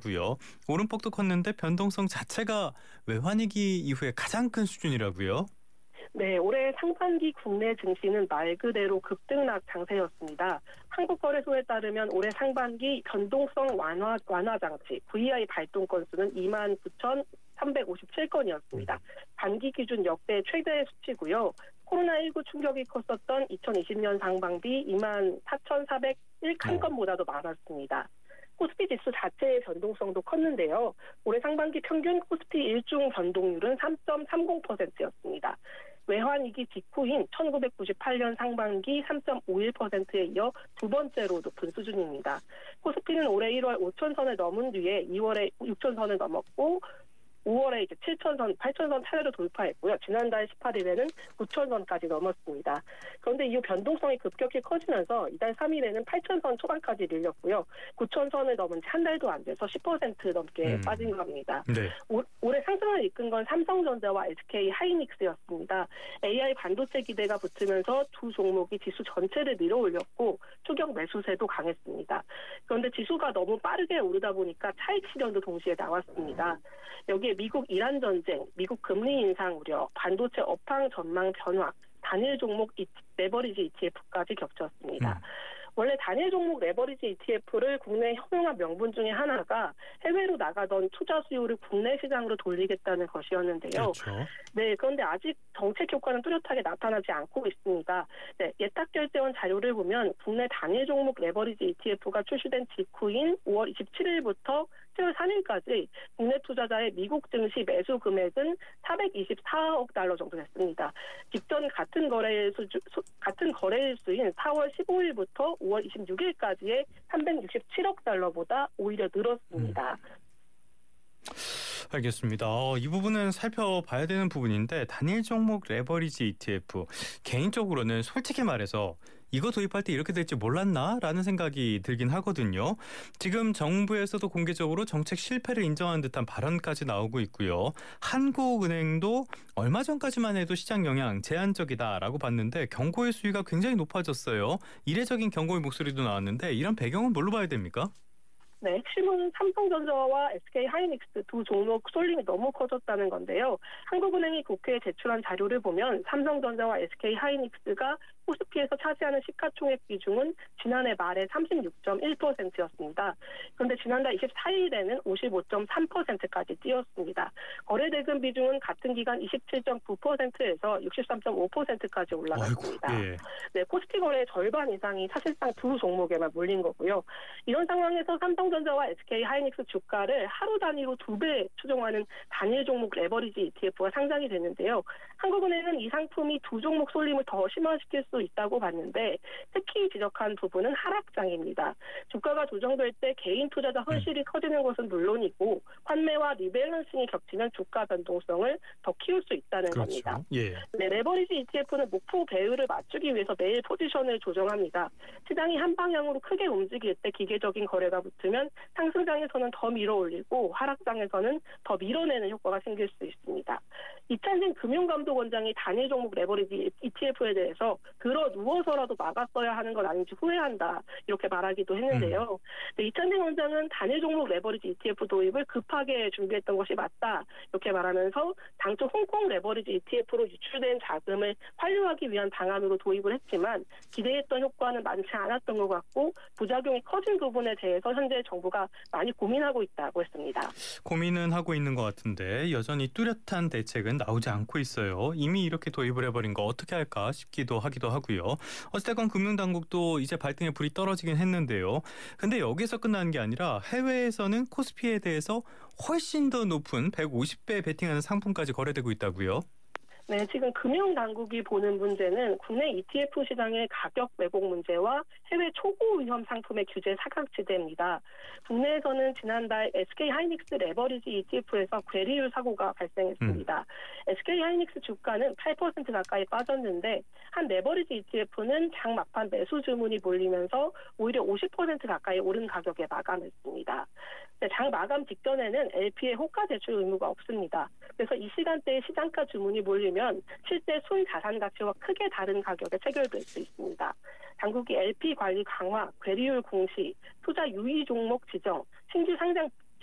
하고요. 오름폭도 컸는데 변동성 자체가 외환위기 이후에 가장 큰 수준이라고요? 네, 올해 상반기 국내 증시는 말 그대로 급등락 장세였습니다. 한국거래소에 따르면 올해 상반기 변동성 완화 장치 VI 발동 건수는 29,357건이었습니다. 반기 기준 역대 최대 수치고요. 코로나19 충격이 컸었던 2020년 상반기 24,401건보다도 많았습니다. 코스피 지수 자체의 변동성도 컸는데요. 올해 상반기 평균 코스피 일중 변동률은 3.30%였습니다. 외환위기 직후인 1998년 상반기 3.51%에 이어 두 번째로 높은 수준입니다. 코스피는 올해 1월 5천선을 넘은 뒤에 2월에 6천선을 넘었고 5월에 이제 7천선, 8천선 차례로 돌파했고요. 지난달 18일에는 9천선까지 넘었습니다. 그런데 이후 변동성이 급격히 커지면서 이달 3일에는 8천선 초반까지 밀렸고요. 9천선을 넘은 지 한 달도 안 돼서 10% 넘게 빠진 겁니다. 네. 올해 상승을 이끈 건 삼성전자와 SK 하이닉스였습니다. AI 반도체 기대가 붙으면서 두 종목이 지수 전체를 밀어올렸고 추격 매수세도 강했습니다. 그런데 지수가 너무 빠르게 오르다 보니까 차익 실현도 동시에 나왔습니다. 여기에 미국 이란 전쟁, 미국 금리 인상 우려, 반도체 업황 전망 변화, 단일 종목 레버리지 ETF까지 겹쳤습니다. 원래 단일 종목 레버리지 ETF를 국내에 허용한 명분 중에 하나가 해외로 나가던 투자 수요를 국내 시장으로 돌리겠다는 것이었는데요. 그렇죠. 네, 그런데 아직 정책 효과는 뚜렷하게 나타나지 않고 있습니다. 네, 예탁결제원 자료를 보면 국내 단일 종목 레버리지 ETF가 출시된 직후인 5월 27일부터 7월 3일까지 국내 투자자의 미국 증시 매수 금액은 424억 달러 정도 됐습니다. 직전 같은 거래일수인 4월 15일부터 5월 26일까지의 367억 달러보다 오히려 늘었습니다. 알겠습니다. 이 부분은 살펴봐야 되는 부분인데 단일 종목 레버리지 ETF 개인적으로는 솔직히 말해서 이거 도입할 때 이렇게 될지 몰랐나? 라는 생각이 들긴 하거든요. 지금 정부에서도 공개적으로 정책 실패를 인정하는 듯한 발언까지 나오고 있고요. 한국은행도 얼마 전까지만 해도 시장 영향 제한적이다라고 봤는데 경고의 수위가 굉장히 높아졌어요. 이례적인 경고의 목소리도 나왔는데 이런 배경은 뭘로 봐야 됩니까? 네, 핵심은 삼성전자와 SK 하이닉스 두 종목 쏠림이 너무 커졌다는 건데요. 한국은행이 국회에 제출한 자료를 보면 삼성전자와 SK 하이닉스가 코스피에서 차지하는 시가총액 비중은 지난해 말에 36.1%였습니다. 그런데 지난달 24일에는 55.3%까지 뛰었습니다. 거래대금 비중은 같은 기간 27.9%에서 63.5%까지 올라갔습니다. 아이고, 예. 네, 코스피 거래의 절반 이상이 사실상 두 종목에만 몰린 거고요. 이런 상황에서 삼성전자와 SK 하이닉스 주가를 하루 단위로 2배 추종하는 단일 종목 레버리지 ETF가 상장이 됐는데요. 한국은행은 이 상품이 두 종목 쏠림을 더 심화시킬 수 있다고 봤는데 특히 지적한 부분은 하락장입니다. 주가가 조정될 때 개인 투자자 손실이 커지는 것은 물론이고 환매와 리밸런싱이 겹치면 주가 변동성을 더 키울 수 있다는 그렇죠. 겁니다. 예. 네, 레버리지 ETF는 목표 배율을 맞추기 위해서 매일 포지션을 조정합니다. 시장이 한 방향으로 크게 움직일 때 기계적인 거래가 붙으면 상승장에서는 더 밀어올리고 하락장에서는 더 밀어내는 효과가 생길 수 있습니다. 이찬진 금융감독원장이 단일 종목 레버리지 ETF에 대해서 들어 누워서라도 막았어야 하는 건 아닌지 후회한다 이렇게 말하기도 했는데요. 네, 이찬진 원장은 단일 종목 레버리지 ETF 도입을 급하게 준비했던 것이 맞다 이렇게 말하면서 당초 홍콩 레버리지 ETF로 유출된 자금을 환류하기 위한 방안으로 도입을 했지만 기대했던 효과는 많지 않았던 것 같고 부작용이 커진 부분에 대해서 현재 정부가 많이 고민하고 있다고 했습니다. 고민은 하고 있는 것 같은데 여전히 뚜렷한 대책은 나오지 않고 있어요. 이미 이렇게 도입을 해버린 거 어떻게 할까 싶기도 하기도 하고요. 어쨌든 금융당국도 이제 발등에 불이 떨어지긴 했는데요. 근데 여기서 끝나는 게 아니라 해외에서는 코스피에 대해서 훨씬 더 높은 150배 베팅하는 상품까지 거래되고 있다고요. 네, 지금 금융당국이 보는 문제는 국내 ETF 시장의 가격 왜곡 문제와 해외 초고 위험 상품의 규제 사각지대입니다. 국내에서는 지난달 SK 하이닉스 레버리지 ETF에서 괴리율 사고가 발생했습니다. SK 하이닉스 주가는 8% 가까이 빠졌는데 한 레버리지 ETF는 장 막판 매수 주문이 몰리면서 오히려 50% 가까이 오른 가격에 마감했습니다. 네, 장 마감 직전에는 LP의 호가 제출 의무가 없습니다. 그래서 이 시간대에 시장가 주문이 몰리면 실제 순 자산 가치와 크게 다른 가격에 체결될 수 있습니다. 당국이 LP 관리 강화, 괴리율 공시, 투자 유의 종목 지정,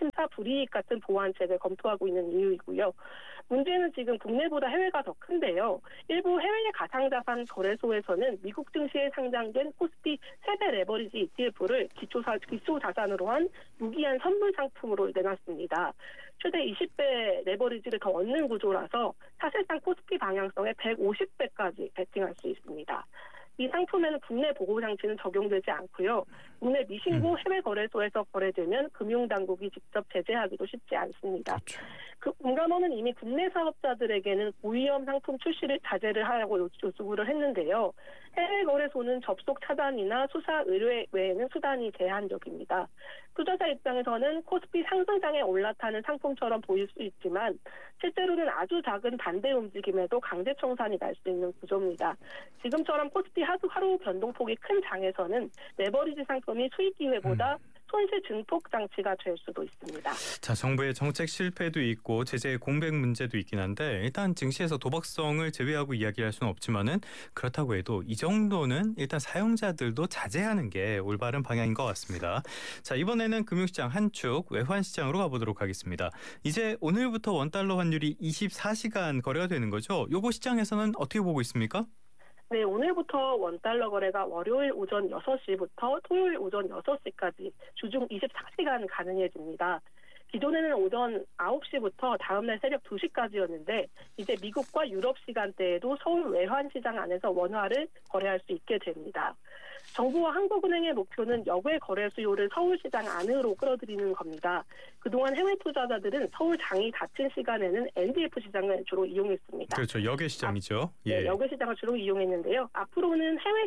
심사 불이익 같은 보완책을 검토하고 있는 이유이고요. 문제는 지금 국내보다 해외가 더 큰데요. 일부 해외 가상자산 거래소에서는 미국 증시에 상장된 코스피 세배 레버리지 ETF를 기초자산으로 한 무기한 선물 상품으로 내놨습니다. 최대 20배 레버리지를 더 얻는 구조라서 사실상 코스피 방향성에 150배까지 베팅할 수 있습니다. 이 상품에는 국내 보호장치는 적용되지 않고요. 국내 미신고 해외 거래소에서 거래되면 금융당국이 직접 제재하기도 쉽지 않습니다. 그렇죠. 금감원은 이미 국내 사업자들에게는 고위험 상품 출시를 자제를 하라고 요구를 했는데요. 해외 거래소는 접속 차단이나 수사 의뢰 외에는 수단이 제한적입니다. 투자자 입장에서는 코스피 상승장에 올라타는 상품처럼 보일 수 있지만 실제로는 아주 작은 반대 움직임에도 강제 청산이 날 수 있는 구조입니다. 지금처럼 코스피 하루 변동폭이 큰 장에서는 레버리지 상품이 수익 기회보다 손실 증폭 장치가 될 수도 있습니다. 자, 정부의 정책 실패도 있고 제재의 공백 문제도 있긴 한데 일단 증시에서 도박성을 제외하고 이야기할 수는 없지만은 그렇다고 해도 이 정도는 일단 사용자들도 자제하는 게 올바른 방향인 것 같습니다. 자, 이번에는 금융시장 한 축 외환시장으로 가보도록 하겠습니다. 이제 오늘부터 원달러 환율이 24시간 거래가 되는 거죠? 요거 시장에서는 어떻게 보고 있습니까? 네, 오늘부터 원달러 거래가 월요일 오전 6시부터 토요일 오전 6시까지 주중 24시간 가능해집니다. 기존에는 오전 9시부터 다음날 새벽 2시까지였는데 이제 미국과 유럽 시간대에도 서울 외환시장 안에서 원화를 거래할 수 있게 됩니다. 정부와 한국은행의 목표는 역외 거래 수요를 서울시장 안으로 끌어들이는 겁니다. 그동안 해외 투자자들은 서울 장이 닫힌 시간에는 NDF 시장을 주로 이용했습니다. 그렇죠. 역외 시장이죠. 네, 역외 시장을 주로 이용했는데요. 앞으로는 해외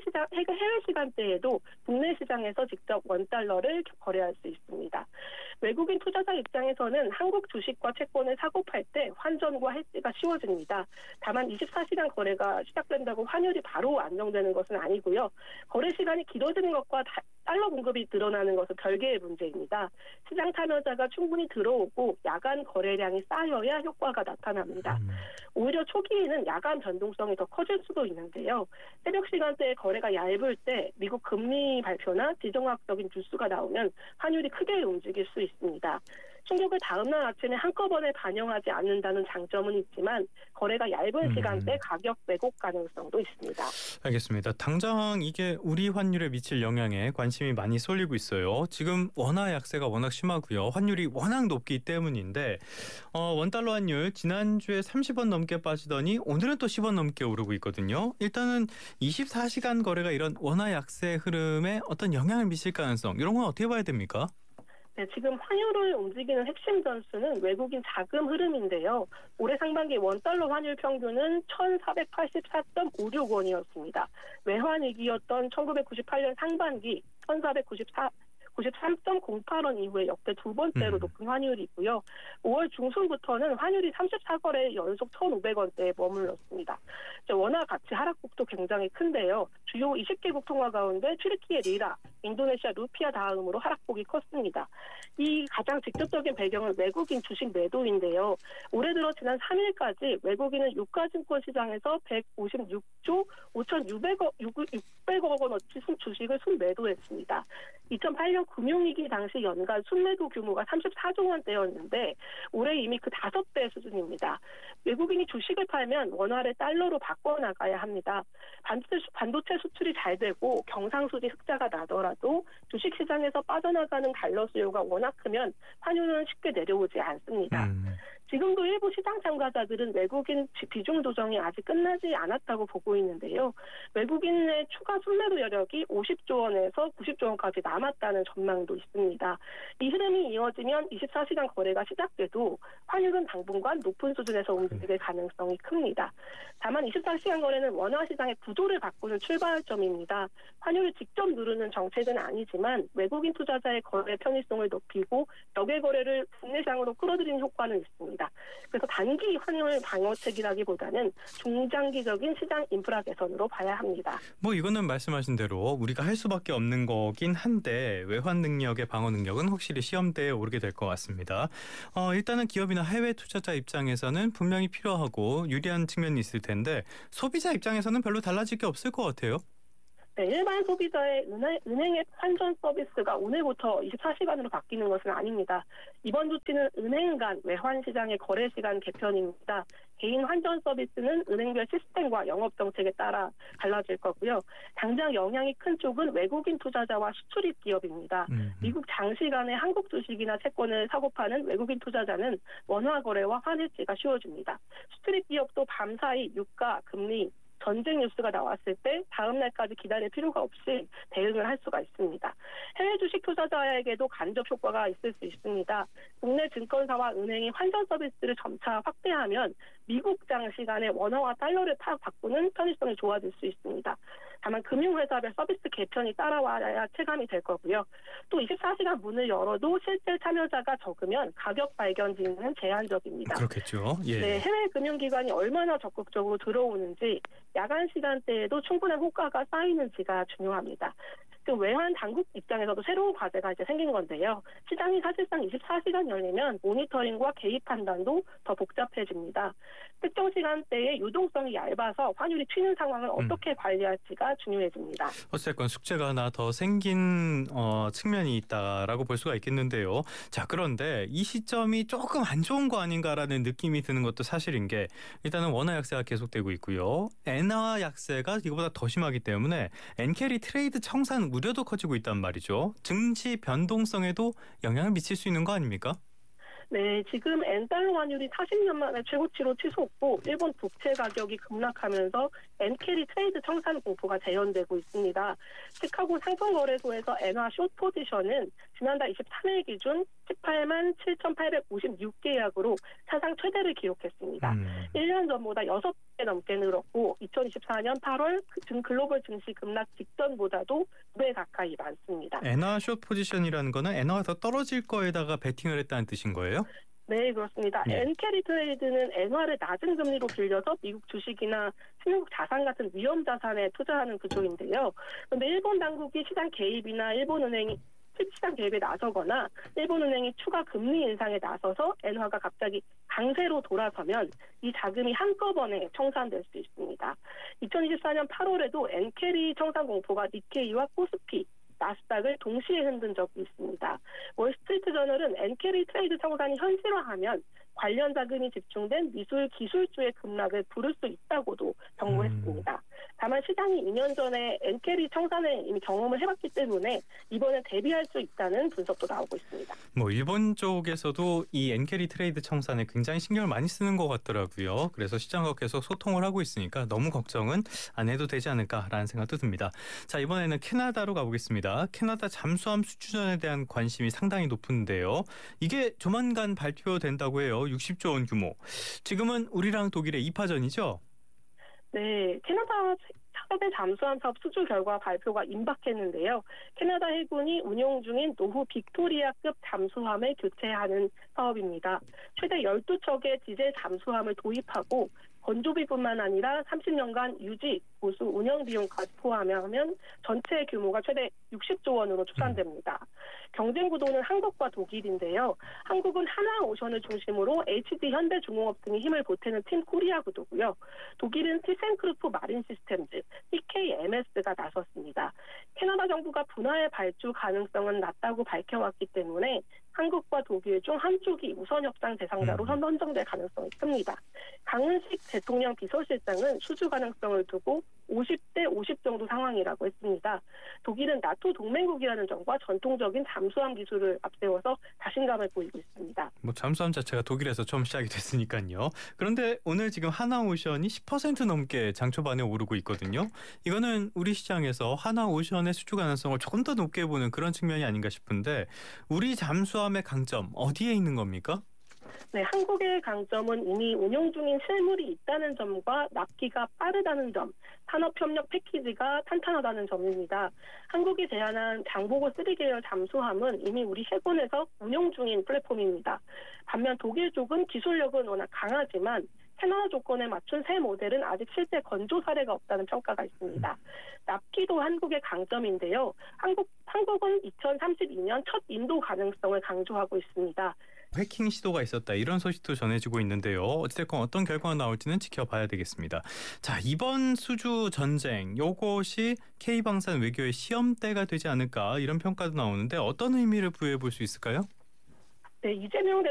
시간대에도 국내 시장에서 직접 원달러를 거래할 수 있습니다. 외국인 투자자 입장에서는 한국 주식과 채권을 사고 팔 때 환전과 해지가 쉬워집니다. 다만 24시간 거래가 시작된다고 환율이 바로 안정되는 것은 아니고요. 거래 시간이 길어지는 것과 달러 공급이 늘어나는 것은 별개의 문제입니다. 시장 참여자가 충분히 들어오고 야간 거래량이 쌓여야 효과가 나타납니다. 오히려 초기에는 야간 변동성이 더 커질 수도 있는데요. 새벽 시간대에 거래가 얇을 때 미국 금리 발표나 지정학적인 뉴스가 나오면 환율이 크게 움직일 수 있습니다. 충격을 다음날 아침에 한꺼번에 반영하지 않는다는 장점은 있지만 거래가 얇은 시간대 가격 왜곡 가능성도 있습니다. 알겠습니다. 당장 이게 우리 환율에 미칠 영향에 관심이 많이 쏠리고 있어요. 지금 원화 약세가 워낙 심하고요. 환율이 워낙 높기 때문인데 원달러 환율 지난주에 30원 넘게 빠지더니 오늘은 또 10원 넘게 오르고 있거든요. 일단은 24시간 거래가 이런 원화 약세 흐름에 어떤 영향을 미칠 가능성 이런 건 어떻게 봐야 됩니까? 네, 지금 환율을 움직이는 핵심 변수는 외국인 자금 흐름인데요. 올해 상반기 원달러 환율 평균은 1,484.56원이었습니다. 외환위기였던 1998년 상반기 93.08원 이후에 역대 두 번째로 높은 환율이고요. 5월 중순부터는 환율이 34거래 연속 1,500원대에 머물렀습니다. 원화 가치 하락폭도 굉장히 큰데요. 주요 20개국 통화 가운데 튀르키예 리라, 인도네시아 루피아 다음으로 하락폭이 컸습니다. 이 가장 직접적인 배경은 외국인 주식 매도인데요. 올해 들어 지난 3일까지 외국인은 유가증권 시장에서 156조 5,600억 원어치 주식을 순매도했습니다. 2008년 금융위기 당시 연간 순매도 규모가 34조 원대였는데 올해 이미 그 5배 수준입니다. 외국인이 주식을 팔면 원화를 달러로 바꿔나가야 합니다. 반도체 수출이 잘 되고 경상수지 흑자가 나더라도 주식시장에서 빠져나가는 달러 수요가 워낙 크면 환율은 쉽게 내려오지 않습니다. 지금도 일부 시장 참가자들은 외국인 비중 조정이 아직 끝나지 않았다고 보고 있는데요. 외국인의 추가 순매도 여력이 50조 원에서 90조 원까지 남았다는 전망도 있습니다. 이 흐름이 이어지면 24시간 거래가 시작돼도 환율은 당분간 높은 수준에서 움직일 가능성이 큽니다. 다만 24시간 거래는 원화 시장의 구조를 바꾸는 출발점입니다. 환율을 직접 누르는 정책은 아니지만 외국인 투자자의 거래 편의성을 높이고 역외 거래를 국내 시장으로 끌어들이는 효과는 있습니다. 그래서 단기 환율 방어책이라기보다는 중장기적인 시장 인프라 개선으로 봐야 합니다. 이거는 말씀하신 대로 우리가 할 수밖에 없는 거긴 한데 외환 능력의 방어 능력은 확실히 시험대에 오르게 될 것 같습니다. 일단은 기업이나 해외 투자자 입장에서는 분명히 필요하고 유리한 측면이 있을 텐데 소비자 입장에서는 별로 달라질 게 없을 것 같아요. 네, 일반 소비자의 은행의 환전 서비스가 오늘부터 24시간으로 바뀌는 것은 아닙니다. 이번 조치는 은행 간 외환 시장의 거래 시간 개편입니다. 개인 환전 서비스는 은행별 시스템과 영업 정책에 따라 달라질 거고요. 당장 영향이 큰 쪽은 외국인 투자자와 수출입 기업입니다. 미국 장시간에 한국 주식이나 채권을 사고 파는 외국인 투자자는 원화 거래와 환해지가 쉬워집니다. 수출입 기업도 밤사이 유가, 금리, 전쟁 뉴스가 나왔을 때 다음 날까지 기다릴 필요가 없이 대응을 할 수가 있습니다. 해외 주식 투자자에게도 간접 효과가 있을 수 있습니다. 국내 증권사와 은행이 환전 서비스를 점차 확대하면 미국 장시간에 원화와 달러를 바꾸는 편의성이 좋아질 수 있습니다. 다만 금융회사별 서비스 개편이 따라와야 체감이 될 거고요. 또 24시간 문을 열어도 실제 참여자가 적으면 가격 발견 기능은 제한적입니다. 그렇겠죠. 예. 네, 해외 금융기관이 얼마나 적극적으로 들어오는지, 야간 시간대에도 충분한 호가가 쌓이는지가 중요합니다. 외환 당국 입장에서도 새로운 과제가 이제 생긴 건데요. 시장이 사실상 24시간 열리면 모니터링과 개입 판단도 더 복잡해집니다. 특정 시간대에 유동성이 얇아서 환율이 튀는 상황을 어떻게 관리할지가 중요해집니다. 어쨌건 숙제가 하나 더 생긴 측면이 있다라고 볼 수가 있겠는데요. 자, 그런데 이 시점이 조금 안 좋은 거 아닌가라는 느낌이 드는 것도 사실인 게, 일단은 원화 약세가 계속되고 있고요. 엔화 약세가 이거보다 더 심하기 때문에 엔캐리 트레이드 청산 우려도 커지고 있단 말이죠. 증시 변동성에도 영향을 미칠 수 있는 거 아닙니까? 네, 지금 엔달러 환율이 40년 만에 최고치로 치솟고 일본 부채 가격이 급락하면서 엔캐리 트레이드 청산 공포가 재현되고 있습니다. 시카고 상품거래소에서 엔화 숏 포지션은 지난달 23일 기준 18만 7,856계약으로 사상 최대를 기록했습니다. 1년 전보다 6배 넘게 늘었고 2024년 8월 글로벌 증시 급락 직전보다도 2배 가까이 많습니다. 엔화 숏 포지션이라는 거는 엔화가 더 떨어질 거에다가 베팅을 했다는 뜻인 거예요? 네, 그렇습니다. 엔캐리 트레이드는 엔화를 낮은 금리로 빌려서 미국 주식이나 한국 자산 같은 위험 자산에 투자하는 구조인데요. 그런데 일본 당국이 시장 개입이나 일본은행이 시장 개입에 나서거나 일본은행이 추가 금리 인상에 나서서 엔화가 갑자기 강세로 돌아서면 이 자금이 한꺼번에 청산될 수 있습니다. 2024년 8월에도 엔캐리 청산 공포가 니케이와 코스피, 나스닥을 동시에 흔든 적이 있습니다. 월스트리트 저널은 엔캐리 트레이드 청산이 현실화하면 관련 자금이 집중된 미술 기술주의 급락을 부를 수 있다고도 경고했습니다. 다만 시장이 2년 전에 엔캐리 청산을 이미 경험을 해봤기 때문에 이번에 대비할 수 있다는 분석도 나오고 있습니다. 일본 쪽에서도 이 엔캐리 트레이드 청산에 굉장히 신경을 많이 쓰는 것 같더라고요. 그래서 시장과 계속 소통을 하고 있으니까 너무 걱정은 안 해도 되지 않을까라는 생각도 듭니다. 자, 이번에는 캐나다로 가보겠습니다. 캐나다 잠수함 수주전에 대한 관심이 상당히 높은데요. 이게 조만간 발표된다고 해요. 60조 원 규모. 지금은 우리랑 독일의 2파전이죠? 네, 캐나다 차세대 잠수함 사업 수주 결과 발표가 임박했는데요. 캐나다 해군이 운용 중인 노후 빅토리아급 잠수함을 교체하는 사업입니다. 최대 12척의 디젤 잠수함을 도입하고 건조비뿐만 아니라 30년간 유지, 보수, 운영 비용까지 포함하면 전체 규모가 최대 60조 원으로 추산됩니다. 경쟁 구도는 한국과 독일인데요. 한국은 하나오션을 중심으로 HD 현대중공업 등이 힘을 보태는 팀 코리아 구도고요. 독일은 티센크루프 마린 시스템즈, TKMS가 나섰습니다. 캐나다 정부가 분화의 발주 가능성은 낮다고 밝혀왔기 때문에 한국과 독일 중 한쪽이 우선 협상 대상자로 선정될 가능성이 큽니다. 강은식 대통령 비서실장은 수주 가능성을 두고 50대 50 정도 상황이라고 했습니다. 독일은 나토 동맹국이라는 점과 전통적인 잠수함 기술을 앞세워서 자신감을 보이고 있습니다. 잠수함 자체가 독일에서 처음 시작이 됐으니까요. 그런데 오늘 지금 하나오션이 10% 넘게 장 초반에 오르고 있거든요. 이거는 우리 시장에서 하나오션의 수주 가능성을 조금 더 높게 보는 그런 측면이 아닌가 싶은데, 우리 잠수함의 강점 어디에 있는 겁니까? 네, 한국의 강점은 이미 운용 중인 실물이 있다는 점과 납기가 빠르다는 점, 산업협력 패키지가 탄탄하다는 점입니다. 한국이 제안한 장보고 3계열 잠수함은 이미 우리 해군에서 운용 중인 플랫폼입니다. 반면 독일 쪽은 기술력은 워낙 강하지만 캐나다 조건에 맞춘 새 모델은 아직 실제 건조 사례가 없다는 평가가 있습니다. 납기도 한국의 강점인데요. 한국은 2032년 첫 인도 가능성을 강조하고 있습니다. 해킹 시도가 있었다 이런 소식도 전해지고 있는데요. 어쨌든 어떤 결과가 나올지는 지켜봐야 되겠습니다. 자, 이번 수주 전쟁 요것이 K방산 외교의 시험대가 되지 않을까 이런 평가도 나오는데 어떤 의미를 부여해 볼 수 있을까요? 네, 이재명